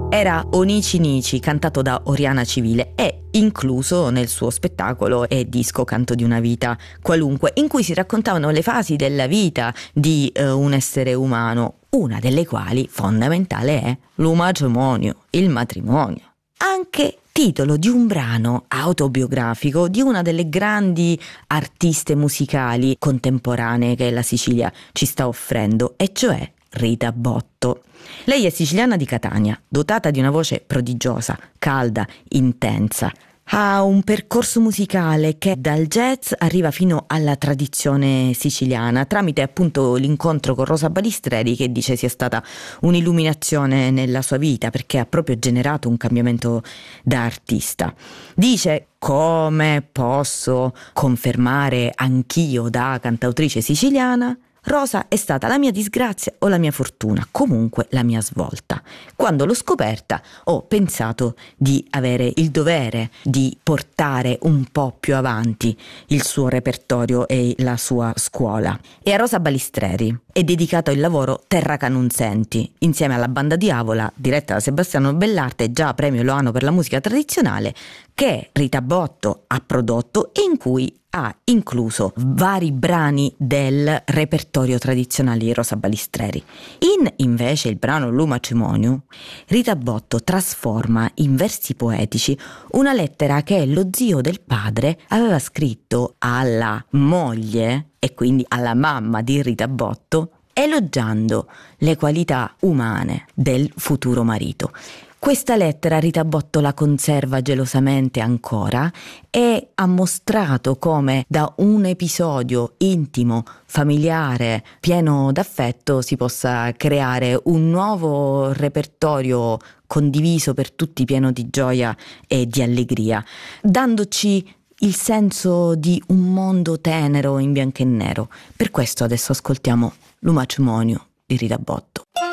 Era Onici Nici, cantato da Oriana Civile e incluso nel suo spettacolo e disco Canto di una vita qualunque, in cui si raccontavano le fasi della vita di un essere umano, una delle quali fondamentale è l'umatrimonio, il matrimonio. Anche titolo di un brano autobiografico di una delle grandi artiste musicali contemporanee che la Sicilia ci sta offrendo, e cioè Rita Botto. Lei è siciliana di Catania, dotata di una voce prodigiosa, calda, intensa. Ha un percorso musicale che dal jazz arriva fino alla tradizione siciliana, tramite appunto l'incontro con Rosa Balistreri, che dice sia stata un'illuminazione nella sua vita perché ha proprio generato un cambiamento da artista. Dice: come posso confermare anch'io da cantautrice siciliana, Rosa è stata la mia disgrazia o la mia fortuna, comunque la mia svolta. Quando l'ho scoperta ho pensato di avere il dovere di portare un po' più avanti il suo repertorio e la sua scuola. E a Rosa Balistreri è dedicato il lavoro Terra ca non senti, insieme alla Banda di Avola, diretta da Sebastiano Bellarte, già premio Loano per la musica tradizionale, che Rita Botto ha prodotto e in cui ha incluso vari brani del repertorio tradizionale di Rosa Balistreri. In invece il brano L'umatrimonio, Rita Botto trasforma in versi poetici una lettera che lo zio del padre aveva scritto alla moglie e quindi alla mamma di Rita Botto, elogiando le qualità umane del futuro marito. Questa lettera Rita Botto la conserva gelosamente ancora e ha mostrato come da un episodio intimo, familiare, pieno d'affetto si possa creare un nuovo repertorio condiviso per tutti, pieno di gioia e di allegria, dandoci il senso di un mondo tenero in bianco e nero. Per questo adesso ascoltiamo L'umatrimonio di Rita Botto.